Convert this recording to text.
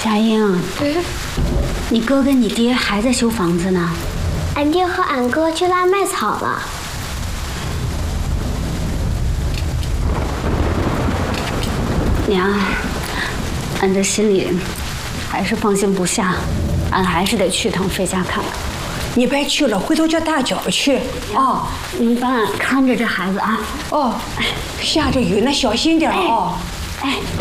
佳英，你哥跟你爹还在修房子呢。 俺爹和俺哥去那儿卖草了。 娘，俺这心里还是放心不下，俺还是得去趟飞家看看。 你别去了，回头叫大脚去啊！ 你帮俺看着这孩子啊。 哦，下着雨呢，小心点哦。 哎，